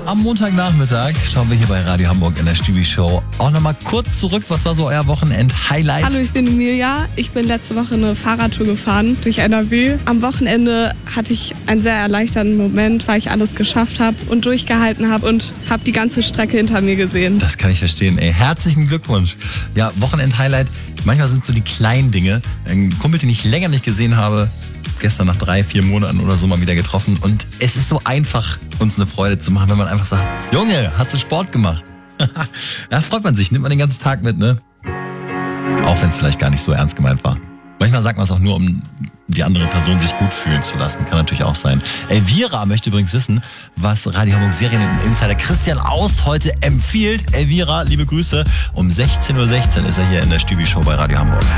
Am Montagnachmittag schauen wir hier bei Radio Hamburg in der Stübi-Show auch nochmal kurz zurück. Was war so euer Wochenend-Highlight? Hallo, ich bin Emilia. Ich bin letzte Woche eine Fahrradtour gefahren durch NRW. Am Wochenende hatte ich einen sehr erleichternden Moment, weil ich alles geschafft habe und durchgehalten habe und habe die ganze Strecke hinter mir gesehen. Das kann ich verstehen. Ey, herzlichen Glückwunsch. Ja, Wochenend-Highlight. Manchmal sind so die kleinen Dinge. Ein Kumpel, den ich länger nicht gesehen habe, gestern nach 3-4 Monaten oder so mal wieder getroffen. Und es ist so einfach, uns eine Freude zu machen, wenn man einfach sagt, Junge, hast du Sport gemacht? Da freut man sich, nimmt man den ganzen Tag mit, ne? Auch wenn es vielleicht gar nicht so ernst gemeint war. Manchmal sagt man es auch nur, um die andere Person sich gut fühlen zu lassen. Kann natürlich auch sein. Elvira möchte übrigens wissen, was Radio Hamburg Serien-Insider Christian Aust heute empfiehlt. Elvira, liebe Grüße. Um 16:16 Uhr ist er hier in der Stübi-Show bei Radio Hamburg.